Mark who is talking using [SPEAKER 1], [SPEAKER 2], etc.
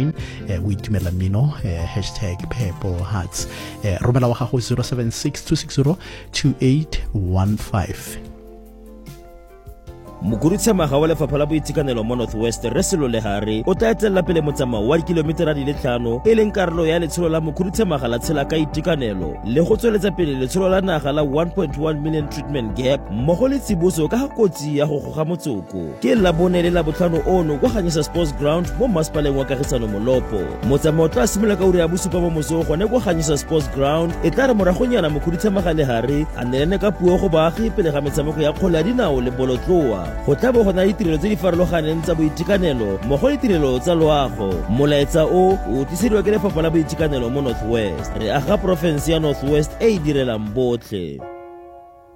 [SPEAKER 1] line o itumela mmino #Purple Hearts romela wa gago 076
[SPEAKER 2] Mokurutshamaga wa lefapha la boitekanelo mo Northwest Resilo Lehare o tla etella pele motsamao wa dikilometera di le 5 e leng karolo ya letsholo la mokurutshamaga la tshela ka itekanelo le go tsweletsa pele letsholo la naga la 1.1 million treatment gap mmogo le tsiboso ka ga kotsi ya go goga motsoko ke la bone le la botlhano ono kwa Ganyesa Sports Ground mo masepaleng wa Kagisano Molopo. Motsamao tla simolola ka ura ya bosupa mo mosong gone kwa Ganyesa Sports Ground e tla re moragonyana mokurutshamaga Lehare a nelene ka puo go baagi pele ga metshameko ya kgwele ya dinao le bolotloa. Go tla bo go na ditirelo tse di farologaneng tsa boitekanelo mmogo le ditirelo tsa loago. Molaetsa o tlisediwa ke lefapha la boitekanelo mo Northwest. Re aga porofense ya Northwest e e direlang botlhe.